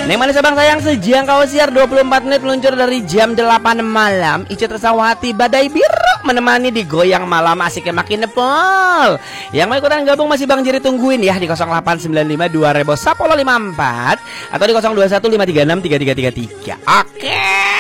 Neng manis abang sayang sejangkau siar 24 menit meluncur dari jam 8 malam. Ica Tresawati badai biru menemani di goyang malam asiknya makin nepol. Yang mau ikutan gabung masih Bang Jiri tungguin ya di 0895 2000 Sapolo 54 atau di 0215363333. Oke.